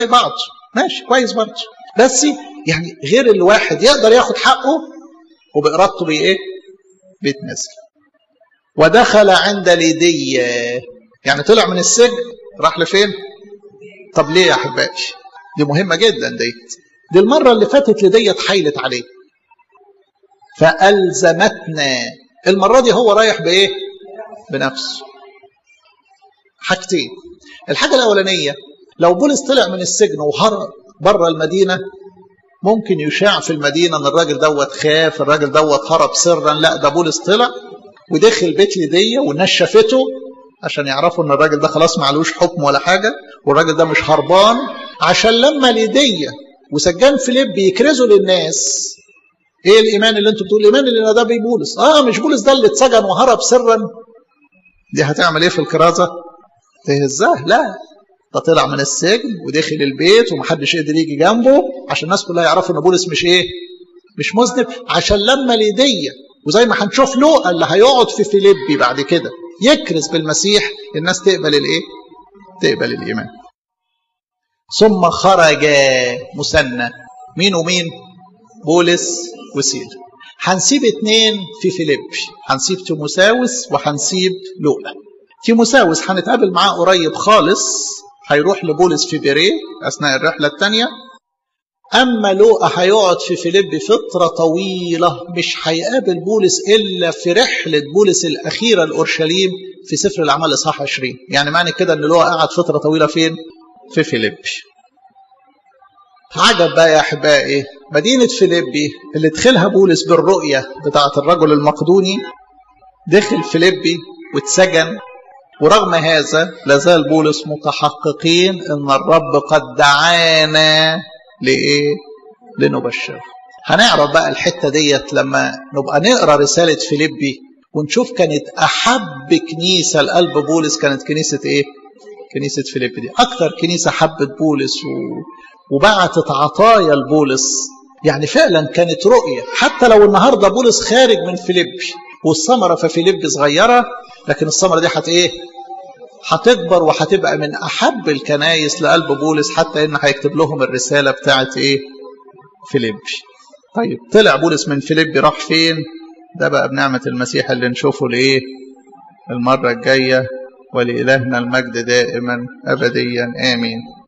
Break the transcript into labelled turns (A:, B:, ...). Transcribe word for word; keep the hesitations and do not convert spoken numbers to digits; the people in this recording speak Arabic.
A: بعض ماشي كويس برضه، بس يعني غير الواحد يقدر ياخد حقه وبإرادته بيه ايه؟ بيتنزل. ودخل عند ليدية، يعني طلع من السجن راح لفين؟ طب ليه يا احبائي؟ دي مهمة جدا ديت. دي المرة اللي فاتت ليدية اتحايلت عليه فألزمتنا، المرة دي هو رايح بايه؟ بنفسه. حاجتين، الحاجة الأولانية لو بولس طلع من السجن وهرب بره المدينة ممكن يشاع في المدينة ان الراجل دوت خاف، الراجل دوت هرب سرا. لا، ده بولس طلع ودخل بيت ليدية والناس شافته عشان يعرفوا ان الراجل ده خلاص معلوش حكم ولا حاجة والراجل ده مش هربان، عشان لما ليدية وسجان فيليب يكرزوا للناس ايه الايمان اللي انتوا بتقولوا الايمان اللي ده بيه بولس، اه مش بولس ده اللي اتسجن وهرب سرا. دي هتعمل ايه في الكرازة؟ تهزاه؟ لا، ده طلع من السجن ودخل البيت ومحدش قدر يجي جنبه عشان الناس كلها يعرفوا ان بولس مش ايه؟ مش مذنب، عشان لما ليدية وزي ما هنشوف لوقا اللي هيقعد في فيليبي بعد كده يكرز بالمسيح الناس تقبل الايه؟ تقبل الايمان. ثم خرج مثنى، مين ومين؟ بولس وسيلة. هنسيب اتنين في فيليبي، هنسيب تيموثاوس وهنسيب لوقا. تيموثاوس هنتقابل معاه قريب خالص، هيروح لبولس في بيريه اثناء الرحله الثانيه. اما لوقا هيقعد في فيليبي فتره طويله، مش هيقابل بولس الا في رحله بولس الاخيره لاورشليم في سفر الاعمال اصحاح عشرين. يعني معنى كده ان لوقا قعد فتره طويله فين؟ في فيليبي. عجب بقى يا احبائي، مدينه فيليبي اللي دخلها بولس بالرؤيه بتاعه الرجل المقدوني، دخل فيليبي واتسجن، ورغم هذا لازال بولس متحققين ان الرب قد دعانا لايه؟ لنبشر. هنعرف بقى الحته ديت لما نبقى نقرا رساله فيليبي ونشوف كانت احب كنيسه لقلب بولس كانت كنيسه ايه؟ كنيسه فيليبي. دي اكتر كنيسه حبت بولس و... وبعتت عطايا لبولس. يعني فعلا كانت رؤيه، حتى لو النهارده بولس خارج من فيليبي والثمره في فيليبي صغيره، لكن الثمره دي هت ايه؟ هتكبر وهتبقى من احب الكنايس لقلب بولس، حتى ان هيكتب لهم الرساله بتاعت ايه؟ فيليبي. طيب طلع بولس من فيليبي راح فين؟ ده بقى بنعمه المسيح اللي نشوفه لايه؟ المره الجايه. ولإلهنا المجد دائما ابديا امين.